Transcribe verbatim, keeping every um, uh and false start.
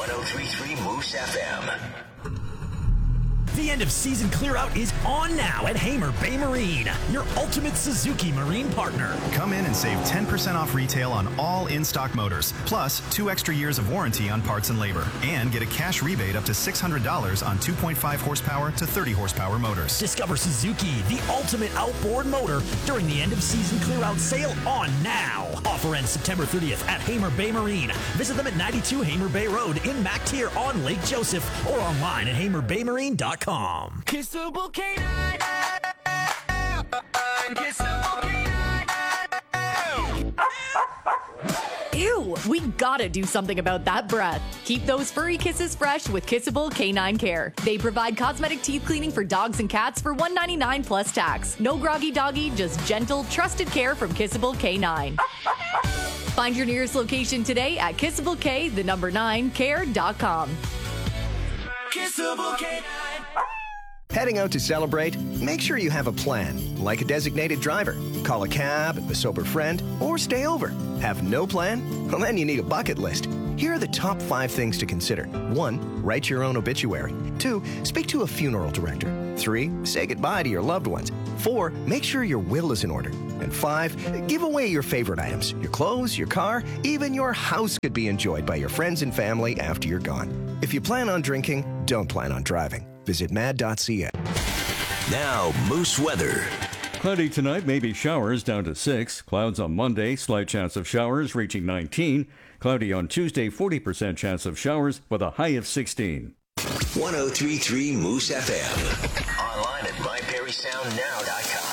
one oh three point three Moose F M. The end of season clear out is on now at Hamer Bay Marine, your ultimate Suzuki Marine partner. Come in and save ten percent off retail on all in-stock motors, plus two extra years of warranty on parts and labor, and get a cash rebate up to six hundred dollars on two point five horsepower to thirty horsepower motors. Discover Suzuki, the ultimate outboard motor, during the end of season clear out sale on now. Offer ends September thirtieth at Hamer Bay Marine. Visit them at ninety-two Hamer Bay Road in McTier on Lake Joseph or online at hamer bay marine dot com. Kissable K nine. Kissable K nine. Ew, we gotta do something about that breath. Keep those furry kisses fresh with Kissable K nine Care. They provide cosmetic teeth cleaning for dogs and cats for one hundred ninety-nine dollars plus tax. No groggy doggy, just gentle, trusted care from Kissable K nine. Find your nearest location today at kissable k, the number nine, care dot com. Kissable K nine. Heading out to celebrate? Make sure you have a plan, like a designated driver. Call a cab, a sober friend, or stay over. Have no plan? Well, then you need a bucket list. Here are the top five things to consider. One, write your own obituary. Two, speak to a funeral director. Three, say goodbye to your loved ones. Four, make sure your will is in order. And five, give away your favorite items. Your clothes, your car, even your house could be enjoyed by your friends and family after you're gone. If you plan on drinking, don't plan on driving. Visit mad dot c a. Now, Moose weather. Cloudy tonight, maybe showers down to six. Clouds on Monday, slight chance of showers reaching nineteen. Cloudy on Tuesday, forty percent chance of showers with a high of sixteen. one oh three point three Moose F M. Online at my perry sound now dot com.